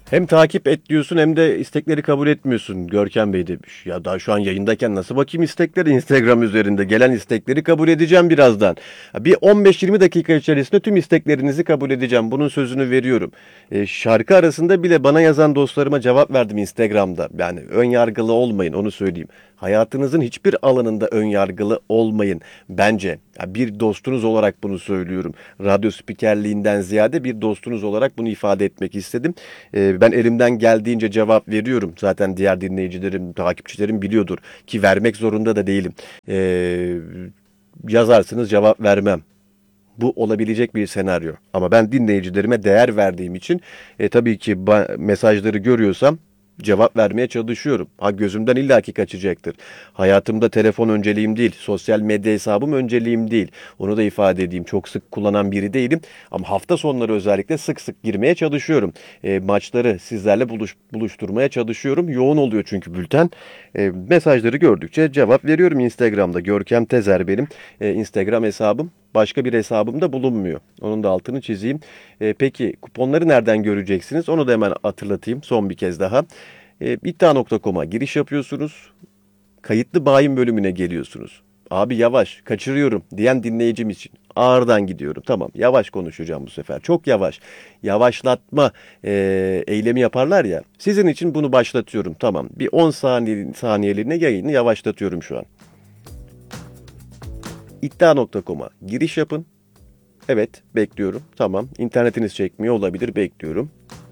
Hem takip et diyorsun hem de istekleri kabul etmiyorsun Görkem Bey demiş. Ya daha şu an yayındayken nasıl bakayım istekleri Instagram üzerinde gelen istekleri kabul edeceğim birazdan. Bir 15-20 dakika içerisinde tüm isteklerinizi kabul edeceğim. Bunun sözünü veriyorum. Şarkı arasında bile bana yazan dostlarıma cevap verdim Instagram'da. Yani ön yargılı olmayın onu söyleyeyim. Hayatınızın hiçbir alanında ön yargılı olmayın bence. Ya bir dostunuz olarak bunu söylüyorum. Radyo spikerliğinden ziyade bir dostunuz olarak bunu ifade etmek istedim. Ben elimden geldiğince cevap veriyorum. Zaten diğer dinleyicilerim, takipçilerim biliyordur ki vermek zorunda da değilim. Yazarsınız cevap vermem. Bu olabilecek bir senaryo. Ama ben dinleyicilerime değer verdiğim için tabii ki mesajları görüyorsam cevap vermeye çalışıyorum. Ha gözümden illaki kaçacaktır. Hayatımda telefon önceliğim değil, sosyal medya hesabım önceliğim değil. Onu da ifade edeyim. Çok sık kullanan biri değilim. Ama hafta sonları özellikle sık sık girmeye çalışıyorum. Maçları sizlerle buluşturmaya çalışıyorum. Yoğun oluyor çünkü bülten. Mesajları gördükçe cevap veriyorum Instagram'da. Görkem Tezer benim Instagram hesabım. Başka bir hesabımda bulunmuyor. Onun da altını çizeyim. Peki kuponları nereden göreceksiniz? Onu da hemen hatırlatayım son bir kez daha. İddia.com'a giriş yapıyorsunuz. Kayıtlı bayin bölümüne geliyorsunuz. Abi yavaş kaçırıyorum diyen dinleyicim için ağırdan gidiyorum. Tamam yavaş konuşacağım bu sefer. Çok yavaş. Yavaşlatma eylemi yaparlar ya. Sizin için bunu başlatıyorum. Tamam bir 10 saniyeliğine yayını yavaşlatıyorum şu an. İddia.com'a giriş yapın. Evet, bekliyorum. Tamam. İnternetiniz çekmiyor olabilir. Bekliyorum.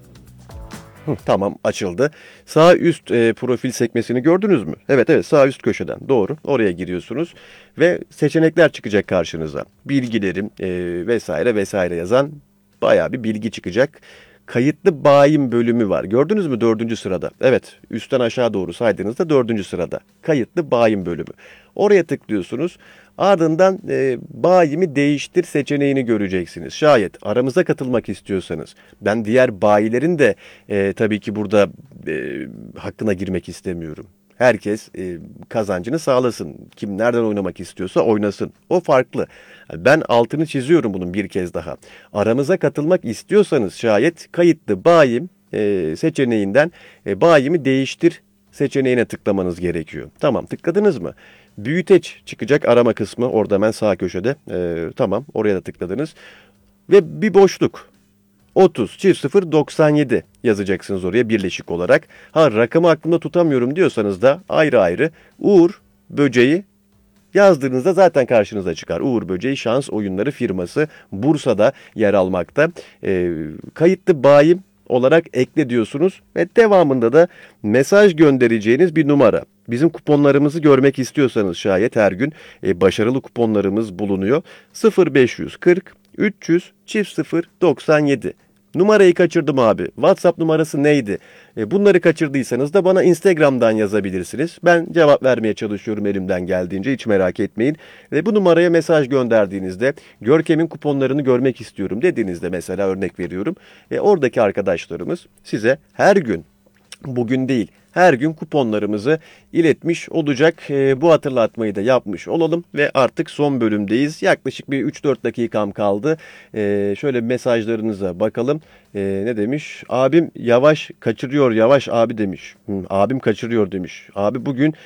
Tamam, açıldı. Sağ üst profil sekmesini gördünüz mü? Evet, evet, sağ üst köşeden. Doğru. Oraya giriyorsunuz ve seçenekler çıkacak karşınıza. Bilgilerim vesaire vesaire yazan bayağı bir bilgi çıkacak. Kayıtlı bayin bölümü var. Gördünüz mü 4. sırada? Evet, üstten aşağı doğru saydığınızda 4. sırada. Kayıtlı bayin bölümü. Oraya tıklıyorsunuz. Ardından bayimi değiştir seçeneğini göreceksiniz. Şayet aramıza katılmak istiyorsanız, ben diğer bayilerin de tabii ki burada hakkına girmek istemiyorum. Herkes kazancını sağlasın. Kim nereden oynamak istiyorsa oynasın. O farklı. Ben altını çiziyorum bunun bir kez daha. Aramıza katılmak istiyorsanız şayet kayıtlı bayim seçeneğinden bayimi değiştir seçeneğine tıklamanız gerekiyor. Tamam tıkladınız mı? Büyüteç çıkacak arama kısmı orada hemen sağ köşede. Tamam oraya da tıkladınız. Ve bir boşluk. 30 çift 0 97 yazacaksınız oraya birleşik olarak. Ha rakamı aklımda tutamıyorum diyorsanız da ayrı ayrı Uğur Böceği yazdığınızda zaten karşınıza çıkar. Uğur Böceği Şans Oyunları firması Bursa'da yer almakta. Kayıtlı bayim olarak ekle diyorsunuz ve devamında da mesaj göndereceğiniz bir numara. Bizim kuponlarımızı görmek istiyorsanız şayet her gün başarılı kuponlarımız bulunuyor. 0540 300 çift 0 97. Numarayı kaçırdım abi. WhatsApp numarası neydi? Bunları kaçırdıysanız da bana Instagram'dan yazabilirsiniz. Ben cevap vermeye çalışıyorum elimden geldiğince hiç merak etmeyin. Ve bu numaraya mesaj gönderdiğinizde Görkem'in kuponlarını görmek istiyorum dediğinizde mesela örnek veriyorum. Oradaki arkadaşlarımız size her gün bugün değil her gün kuponlarımızı iletmiş olacak. Bu hatırlatmayı da yapmış olalım ve artık son bölümdeyiz. Yaklaşık bir 3-4 dakikam kaldı. Şöyle mesajlarınıza bakalım. Ne demiş? Abim yavaş kaçırıyor yavaş abi demiş. Abim kaçırıyor demiş. Abi bugün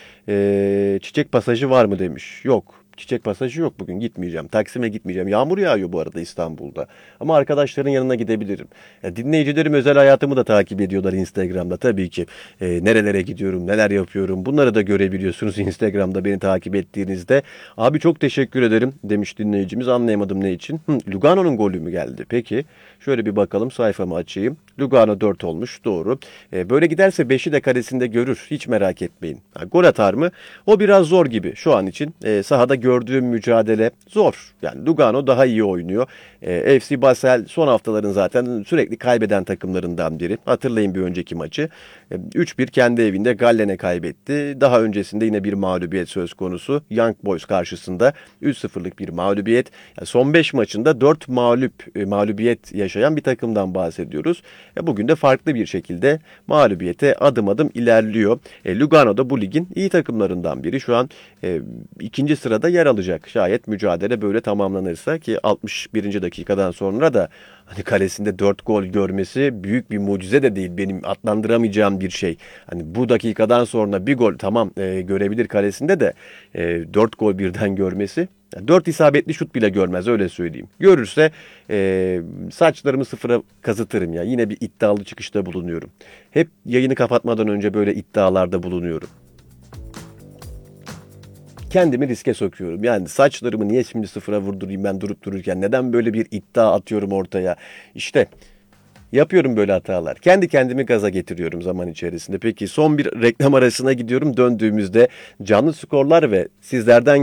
çiçek pasajı var mı demiş. Yok. Çiçek pasajı yok bugün gitmeyeceğim. Taksim'e gitmeyeceğim. Yağmur yağıyor bu arada İstanbul'da. Ama arkadaşların yanına gidebilirim. Dinleyicilerim özel hayatımı da takip ediyorlar Instagram'da tabii ki. Nerelere gidiyorum, neler yapıyorum bunları da görebiliyorsunuz Instagram'da beni takip ettiğinizde. Abi çok teşekkür ederim demiş dinleyicimiz anlayamadım ne için. Lugano'nun golü mü geldi? Peki şöyle bir bakalım sayfamı açayım. Lugano 4 olmuş doğru. Böyle giderse 5'i de karesinde görür hiç merak etmeyin. Gol atar mı? O biraz zor gibi şu an için. Sahada gördüğüm mücadele zor. Yani Lugano daha iyi oynuyor. FC Basel son haftaların zaten sürekli kaybeden takımlarından biri. Hatırlayın bir önceki maçı. 3-1 kendi evinde Gallen'e kaybetti. Daha öncesinde yine bir mağlubiyet söz konusu. Young Boys karşısında 3-0'lık bir mağlubiyet. Yani son 5 maçında 4 mağlubiyet yaşayan bir takımdan bahsediyoruz. Bugün de farklı bir şekilde mağlubiyete adım adım ilerliyor. Lugano da bu ligin iyi takımlarından biri. Şu an 2. sırada yer alacak. Şayet mücadele böyle tamamlanırsa ki 61. dakikadan sonra da hani kalesinde 4 gol görmesi büyük bir mucize de değil. Benim adlandıramayacağım bir şey. Hani bu dakikadan sonra bir gol tamam görebilir kalesinde de 4 gol birden görmesi. 4 isabetli şut bile görmez öyle söyleyeyim. Görürse saçlarımı sıfıra kazıtırım ya. Yine bir iddialı çıkışta bulunuyorum. Hep yayını kapatmadan önce böyle iddialarda bulunuyorum. Kendimi riske sokuyorum. Yani saçlarımı niye şimdi sıfıra vurdurayım ben durup dururken? Neden böyle bir iddia atıyorum ortaya? İşte yapıyorum böyle hatalar. Kendi kendimi gaza getiriyorum zaman içerisinde. Peki son bir reklam arasına gidiyorum. Döndüğümüzde canlı skorlar ve sizlerden